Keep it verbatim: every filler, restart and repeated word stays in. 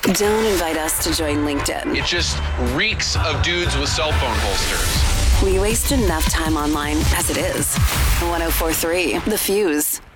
Don't invite us to join LinkedIn. It just reeks of dudes with cell phone holsters. We waste enough time online as it is. one oh four three The Fuse.